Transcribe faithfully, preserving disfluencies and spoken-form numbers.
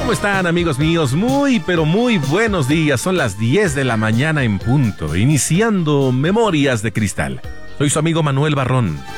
¿Cómo están, amigos míos? Muy, pero muy buenos días. Son las diez de la mañana en punto, iniciando Memorias de Cristal. Soy su amigo Manuel Barrón.